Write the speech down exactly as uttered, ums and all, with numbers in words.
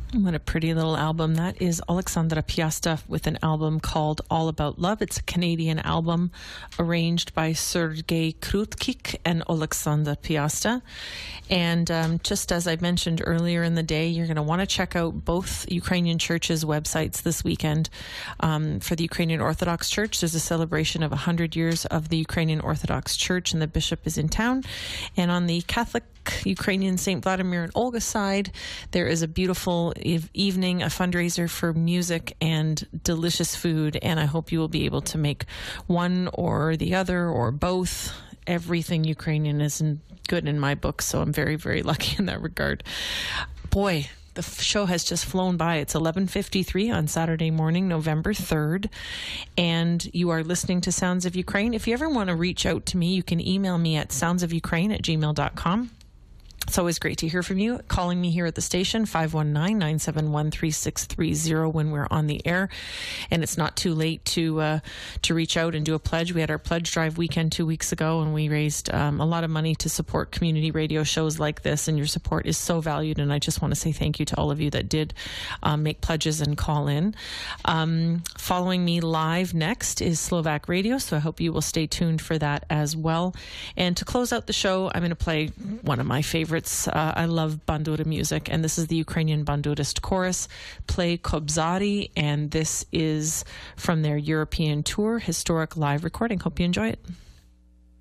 What a pretty little album. That is Alexandra Piasta with an album called All About Love. It's a Canadian album arranged by Sergei Krutkik and Alexandra Piasta. And um, just as I mentioned earlier in the day, you're going to want to check out both Ukrainian churches' websites this weekend. Um, for the Ukrainian Orthodox Church, there's a celebration of one hundred years of the Ukrainian Orthodox Church, and the bishop is in town. And on the Catholic Ukrainian Saint Vladimir and Olga side, there is a beautiful ev- evening, a fundraiser for music and delicious food, and I hope you will be able to make one or the other or both. Everything Ukrainian is in, good in my book, so I'm very, very lucky in that regard. Boy, the show has just flown by. It's eleven fifty-three on Saturday morning, November third, and you are listening to Sounds of Ukraine. If you ever want to reach out to me, you can email me at soundsofukraine at gmail dot com. It's always great to hear from you. Calling me here at the station, five one nine, nine seven one, three six three zero when we're on the air. And it's not too late to uh, to reach out and do a pledge. We had our pledge drive weekend two weeks ago, and we raised um, a lot of money to support community radio shows like this, and your support is so valued, and I just want to say thank you to all of you that did um, make pledges and call in. Um, following me live next is Slovak Radio, so I hope you will stay tuned for that as well. And to close out the show, I'm going to play one of my favorites. Uh, I love bandura music, and this is the Ukrainian bandurist chorus, Play Kobzari, and this is from their European tour, historic live recording. Hope you enjoy it.